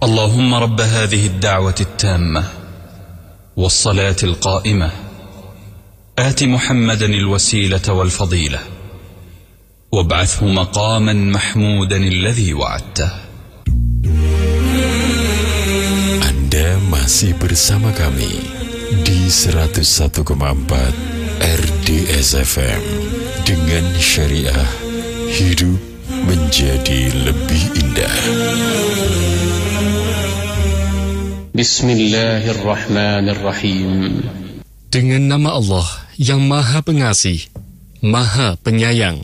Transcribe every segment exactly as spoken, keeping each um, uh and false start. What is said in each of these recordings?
اللهم رب هذه الدعوة التامة والصلاة القائمة آت محمدا الوسيلة والفضيلة وابعثه مقاما محمودا الذي وعدته. Anda masih bersama kami di seratus satu koma empat R D S F M dengan syariah hidup menjadi lebih indah. Bismillahirrahmanirrahim. Dengan nama Allah yang Maha Pengasih, Maha Penyayang.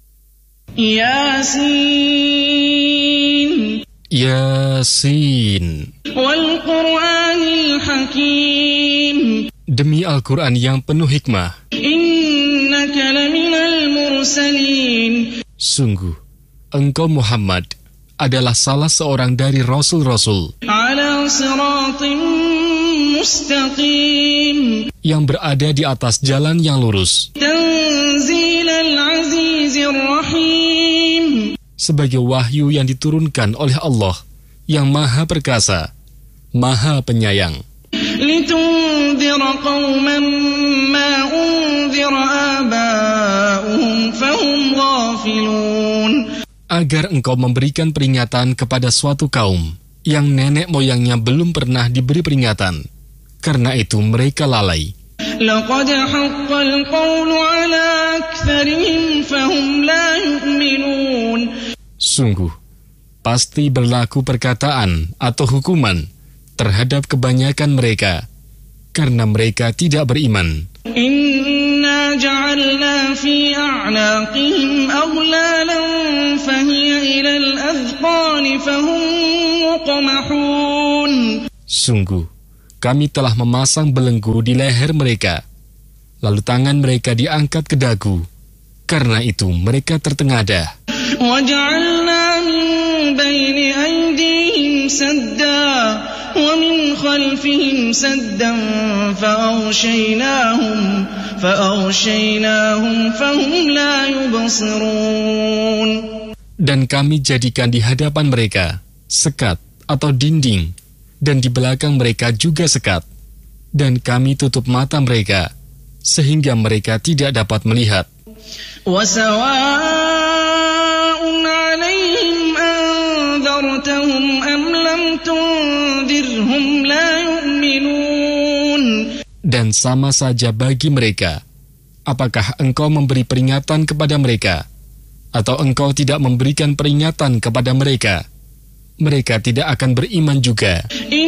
Yasin. Yasin. Wal Qur'anil Hakim. Demi Al-Quran yang penuh hikmah. Innaka laminal mursalin. Sungguh, engkau Muhammad adalah salah seorang dari Rasul-Rasul Ala siratim mustaqim. yang berada di atas jalan yang lurus. Tanzilal azizir rahim. Sebagai wahyu yang diturunkan oleh Allah yang Maha Perkasa, Maha Penyayang. Litundhira qauman ma undhira aba'uhum fahum ghafilun. Agar engkau memberikan peringatan kepada suatu kaum yang nenek moyangnya belum pernah diberi peringatan. Karena itu mereka lalai. Laqad haqqal qawlu ala aktharihim fahum la yu'minun. Sungguh, pasti berlaku perkataan atau hukuman terhadap kebanyakan mereka, karena mereka tidak beriman. Inna ja'alna fi a'naqihim aghlalan fahiya ilal adhqani fahum muqmahun. Sungguh, Kami telah memasang belenggu di leher mereka, lalu tangan mereka diangkat ke dagu. Karena itu mereka tertengadah. وَجَعَلْنَا مِنْ بَيْنِ أَيْدِيهِمْ سَدًّا وَمِنْ خَلْفِهِمْ سَدًّا فَأَغْشَيْنَاهُمْ فَأَغْشَيْنَاهُمْ فَهُمْ لَا يُبْصِرُونَ. Dan kami jadikan di hadapan mereka sekat atau dinding, dan di belakang mereka juga sekat, dan kami tutup mata mereka sehingga mereka tidak dapat melihat. وَسَوَاءٌ عَلَيْهِمْ أَنذَرْتَهُمْ أَمْ لَمْ تُنذِرْهُمْ لَا يُؤْمِنُونَ. Dan sama saja bagi mereka, apakah engkau memberi peringatan kepada mereka, atau engkau tidak memberikan peringatan kepada mereka, mereka tidak akan beriman juga.